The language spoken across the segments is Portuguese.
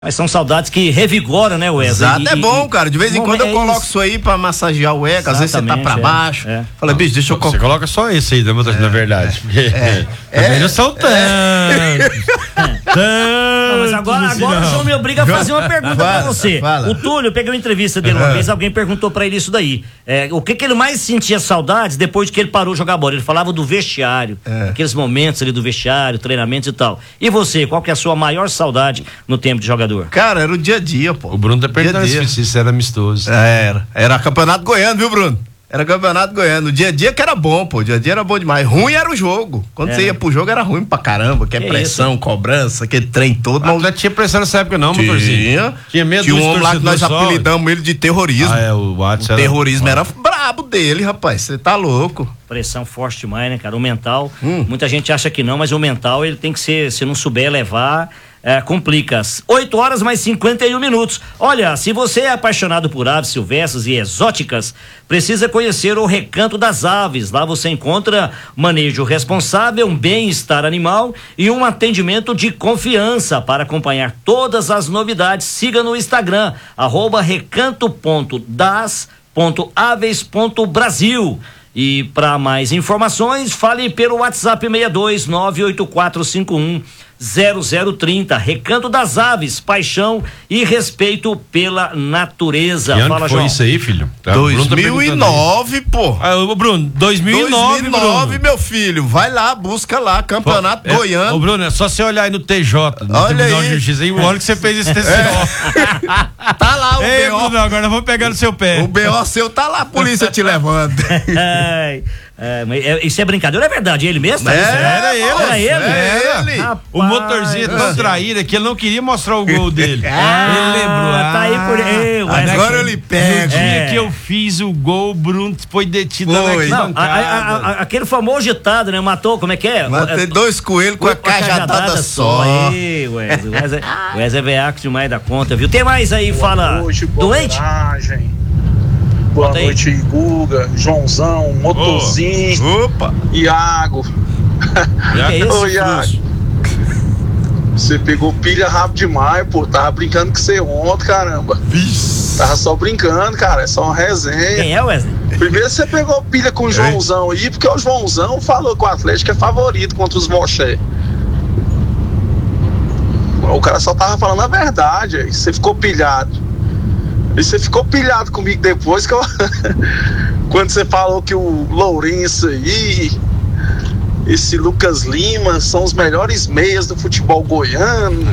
Mas são saudades que revigoram, né, Wesley? Exato, é bom, cara. De vez em quando eu coloco isso aí pra massagear o eco. Às vezes você tá pra baixo. Fala, bicho, deixa eu colocar. Você coloca só esse aí, na verdade. Também não são tantos. Mas agora o João me obriga a fazer uma pergunta pra você. O Túlio, eu peguei uma entrevista dele uma vez, alguém perguntou pra ele isso daí. O que ele mais sentia saudades depois de que ele parou de jogar bola? Ele falava do vestiário, aqueles momentos ali do vestiário, treinamentos e tal. E você, qual que é a sua maior saudade no tempo de jogador? Cara, era o dia a dia, pô. O Bruno tá perguntando se era amistoso. Era campeonato goiano, viu, Bruno? Era campeonato goiano. O dia a dia que era bom, pô. O dia a dia era bom demais. Ruim era o jogo. Quando você ia pro jogo era ruim pra caramba. Que é pressão, cobrança, aquele trem todo. Mas não tinha pressão nessa época não, motorzinho. Tinha medo. Tinha um homem lá que nós apelidamos ele de terrorismo. O terrorismo era brabo dele, rapaz. Você tá louco. Pressão forte demais, né, cara? O mental, muita gente acha que não, mas o mental, ele tem que ser, se não souber levar, complica. 8 horas mais 51 minutos. Olha, se você é apaixonado por aves silvestres e exóticas, precisa conhecer o Recanto das Aves. Lá você encontra manejo responsável, um bem-estar animal e um atendimento de confiança. Para acompanhar todas as novidades, siga no Instagram, @recanto.das.aves.brasil. E para mais informações, fale pelo WhatsApp 62 98451 0030. Recanto das Aves, paixão e respeito pela natureza. Que ano que foi isso aí, filho? 2009, pô. Bruno, 2009, meu filho. Vai lá, busca lá, campeonato goiano. Bruno, é só você olhar aí no TJ, no Olha Tribunal aí. de Justiça, aí o ano que você fez esse TCO. Tá lá o Ei, BO. Bruno, agora nós vamos pegar no seu pé. O BO seu tá lá, a polícia te levando. Isso é brincadeira, é verdade, ele mesmo? Era ele. Rapaz, o motorzinho é tão traíra que ele não queria mostrar o gol dele. Ele lembrou. Tá aí por aí. Agora eu lhe pego. No dia que eu fiz o gol, o Bruno foi detido na arquibancada. Aquele famoso ditado, né? Matou, como é que é? Matei 2 coelhos com a cajadada só. Aí, Wesley é veaco demais da conta, viu? Tem mais aí, fala. Doente? Boa noite, Guga, Joãozão, Motorzinho, Iago. Ô, Iago, você pegou pilha rápido demais, pô. Tava brincando com você ontem, caramba. Tava só brincando, cara. É só uma resenha. Quem é, Wesley? Primeiro você pegou pilha com o Joãozão aí, porque o Joãozão falou que o Atlético é favorito contra os Moché. O cara só tava falando a verdade, aí você ficou pilhado. E você ficou pilhado comigo depois que quando você falou que o Lourenço aí, esse Lucas Lima são os melhores meias do futebol goiano.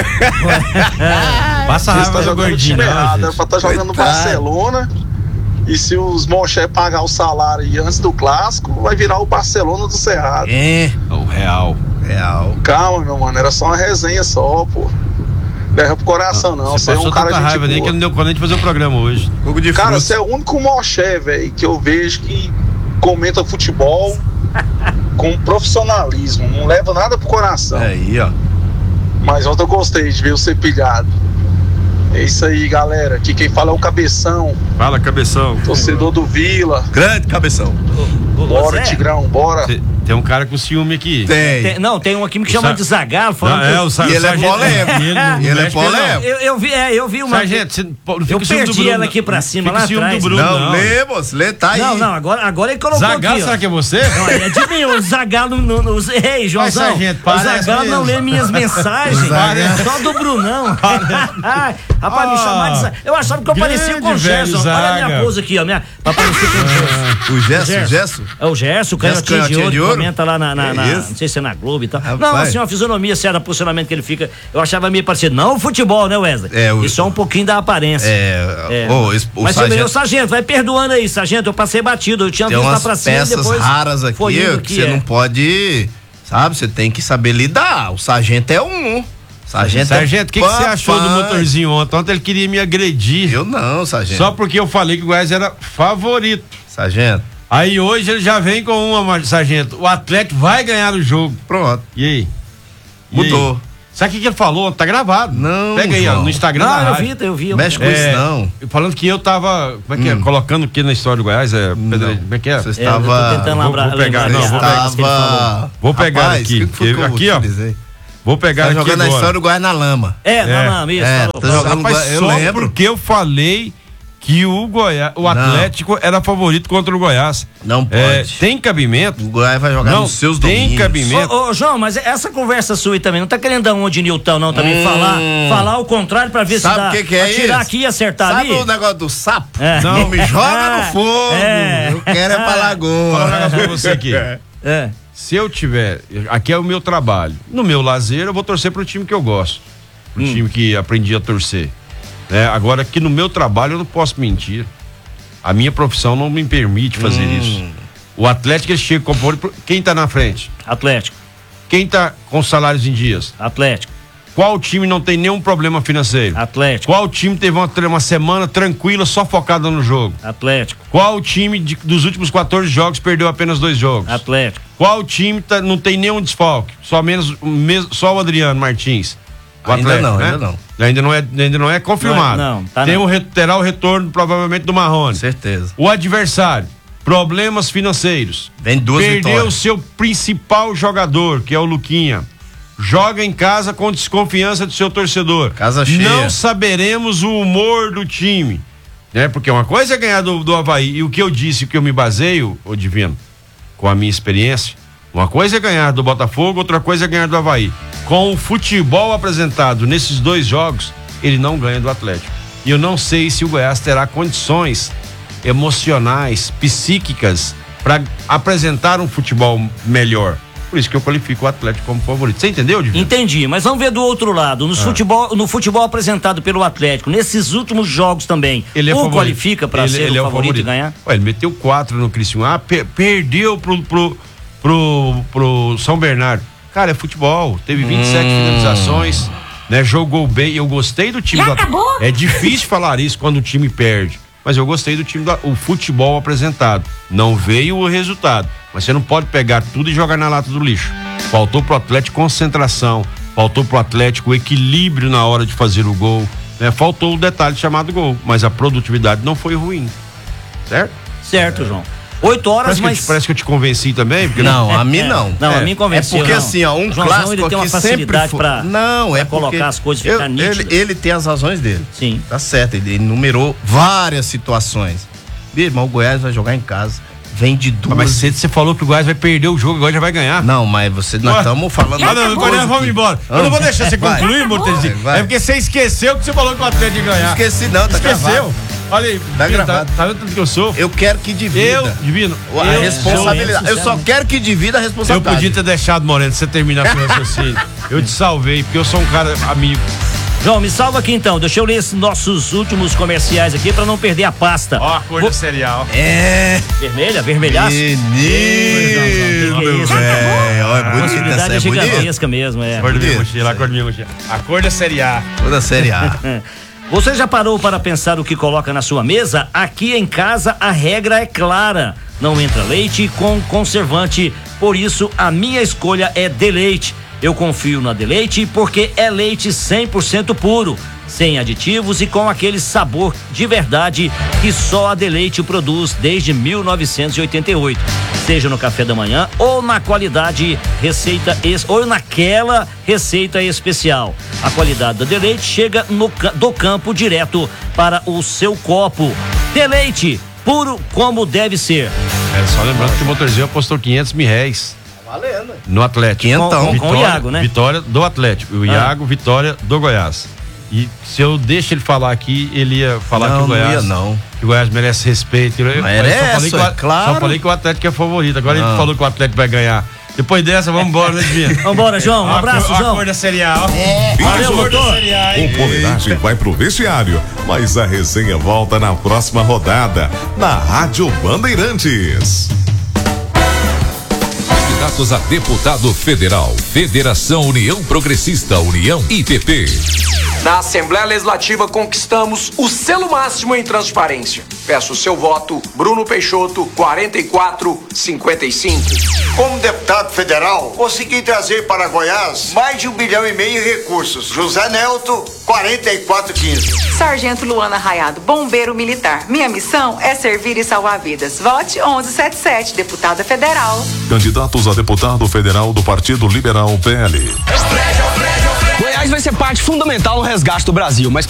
Passa raiva do gordinho, era pra estar jogando no Barcelona. E se os Moché pagar o salário aí antes do clássico, vai virar o Barcelona do Cerrado. O Real. Calma, meu mano, era só uma resenha só, pô. Leva pro coração, não. Você é um cara de raiva, nem que não deu conta de fazer o programa hoje. Cara, você é o único Moché, velho, que eu vejo que comenta futebol com profissionalismo. Não leva nada pro coração. Aí, ó. Mas ontem eu gostei de ver você pilhado. É isso aí, galera. Aqui quem fala é o Cabeção. Fala, Cabeção. Torcedor do Vila. Grande Cabeção. Bora, Tigrão, bora. Tem um cara com ciúme aqui. Tem um aqui que chama de Zagalo. E ele é polêmico. Ele é polêmico. Eu vi uma. Sargento, eu perdi ela aqui pra cima, lá atrás. Do Bruno, não, lê, moço. Lê, tá aí. Não, agora ele colocou Zagalo, aqui. será que é você? Não, é de mim, o Zagalo Ei, Joãozão. Sargento, o Zagalo não lê minhas mensagens. Só do Brunão. Rapaz, me chamaram de Zagalo. Eu achava que eu parecia com o Gerson. Olha a minha pose aqui, ó. Pra parecer com o Gerson. O Gerson? É o Gerson, o canhotinho de ouro. Comenta lá não sei se é na Globo e tal. Rapaz. Não, assim, uma fisionomia séria, posicionamento que ele fica. Eu achava meio parecido. Não o futebol, né, Wesley? Isso é um pouquinho da aparência. Mas sargento... Sargento, vai perdoando aí, Sargento. Eu passei batido. Eu tinha visto lá pra cima. Tem umas peças raras aqui que você não pode. Sabe? Você tem que saber lidar. O sargento é um. Sargento, o que você achou do motorzinho ontem? Ontem ele queria me agredir. Eu não, sargento. Só porque eu falei que o Goiás era favorito. Sargento. Aí hoje ele já vem com uma, sargento. O Atlético vai ganhar o jogo. Pronto. E aí? Mudou. Sabe o que ele falou? Tá gravado. Não. Pega aí, ó, no Instagram da rádio. Eu vi. Mexe com isso, não. Falando que eu tava. Como é que é? Colocando aqui na história do Goiás. Como é que é? Você estava. Eu tô tentando lembrar. Vou pegar aqui. Rapaz, Aqui, ó. Vou pegar aqui jogando agora. a história do Goiás na lama. Na lama, isso. Tá jogando eu lembro porque eu falei que o Atlético era favorito contra o Goiás. Não pode. Tem cabimento? O Goiás vai jogar nos seus domínios. Tem cabimento. Ô, João, mas essa conversa sua aí também, não tá querendo dar um de Newton não também, falar o contrário pra ver se dá. Sabe o que é isso? Tirar aqui e acertar ali. Sabe o negócio do sapo? Não me joga no fogo. Eu quero pra lagoa. Vou falar um negócio pra você aqui. Se eu tiver, aqui é o meu trabalho, no meu lazer eu vou torcer pro time que eu gosto, pro time que aprendi a torcer. Agora aqui no meu trabalho eu não posso mentir. A minha profissão não me permite fazer isso. O Atlético ele chega com quem tá na frente? Atlético. Quem tá com salários em dias? Atlético. Qual time não tem nenhum problema financeiro? Atlético. Qual time teve uma semana tranquila, só focada no jogo? Atlético. Qual time dos últimos 14 jogos perdeu apenas 2 jogos? Latético. Qual time não tem nenhum desfalque? Só o Adriano Martins. O Atlético, ainda não é confirmado. Terá o retorno provavelmente do Marrone. Certeza. O adversário, problemas financeiros. Vem 2 vitórias. Perdeu o seu principal jogador, que é o Luquinha. Joga em casa com desconfiança do seu torcedor. Casa cheia. Não saberemos o humor do time, né? Porque uma coisa é ganhar do Avaí, e o que eu disse, o que eu me baseio, ô Divino, com a minha experiência, uma coisa é ganhar do Botafogo, outra coisa é ganhar do Avaí. Com o futebol apresentado nesses 2 jogos, ele não ganha do Atlético. E eu não sei se o Goiás terá condições emocionais, psíquicas, para apresentar um futebol melhor. Por isso que eu qualifico o Atlético como favorito. Você entendeu, Divino? Entendi, mas vamos ver do outro lado. No futebol apresentado pelo Atlético, nesses últimos jogos também, ele é favorito. Qualifica para ser o favorito e ganhar? Ele meteu 4 no Criciúma, perdeu pro São Bernardo. Cara, é futebol. Teve 27 finalizações, né? Jogou bem. Eu gostei do time do Atlético. É difícil falar isso quando o time perde. Mas eu gostei do time, o futebol apresentado. Não veio o resultado. Mas você não pode pegar tudo e jogar na lata do lixo. Faltou pro Atlético concentração. Faltou pro Atlético equilíbrio na hora de fazer o gol. Né? Faltou o detalhe chamado gol. Mas a produtividade não foi ruim. Certo? Certo, João. 8 horas, parece que eu te convenci também? Porque a mim não. Não, a mim convenceu. É porque assim, ó, Joãozão, clássico ele tem uma facilidade pra colocar as coisas, ficar nítidas. Ele tem as razões dele. Sim. Tá certo, ele enumerou várias situações. Irmão, o Goiás vai jogar em casa. Vem de 2. Mas você falou que o Goiás vai perder o jogo, agora já vai ganhar. Não, mas nós estamos falando. Vamos embora. Eu não vou deixar você concluir, Mortezinho. É porque você esqueceu que você falou que o Atlético ia ganhar. Esqueci não, tá Esqueceu. Gravado. Olha aí, tá gravado. Tá vendo tudo que eu sou? Eu quero que divida. Divino. A responsabilidade. Eu só quero que divida a responsabilidade. Eu podia ter deixado, Moreno, você terminar com o raciocínio. Eu te salvei, porque eu sou um cara amigo. João, me salva aqui então. Deixa eu ler esses nossos últimos comerciais aqui pra não perder a pasta. Ó, a cor do cereal. Vermelha? Vermelhaço? Menino, a possibilidade é gigantesca mesmo, A cor da minha mochila, a cor da Série A. Cor da Série A. Você já parou para pensar o que coloca na sua mesa? Aqui em casa a regra é clara. Não entra leite com conservante. Por isso a minha escolha é Deleite. Eu confio na Deleite porque é leite 100% puro, sem aditivos e com aquele sabor de verdade que só a Deleite produz desde 1988. Seja no café da manhã ou na qualidade ou naquela receita especial. A qualidade da Deleite chega do campo direto para o seu copo. Deleite, puro como deve ser. Só lembrando que o Motorzinho apostou R$500 mil. Valendo. No Atlético. Com o Iago, né? Vitória do Atlético. O Iago, vitória do Goiás. E se eu deixo ele falar aqui, ele ia falar que o Goiás. Que o Goiás merece respeito. Só falei que o Atlético é favorito. Agora ele falou que o Atlético vai ganhar. Depois dessa, vamos embora, né, Divino? Vambora, João. Um abraço, João. A cor da Série A. Valeu, doutor. O Boleiragem vai pro vestiário, mas a resenha volta na próxima rodada, na Rádio Bandeirantes. Candidatos a deputado federal, Federação União Progressista, União IPP. Na Assembleia Legislativa conquistamos o selo máximo em transparência. Peço o seu voto, Bruno Peixoto, 4455. Como deputado federal, consegui trazer para Goiás mais de 1,5 bilhão em recursos. José Nelto, 4415. Sargento Luana Raiado, bombeiro militar. Minha missão é servir e salvar vidas. Vote 1177, deputada federal. Candidatos a a deputado federal do Partido Liberal PL. Goiás vai ser parte fundamental no resgate do Brasil, mas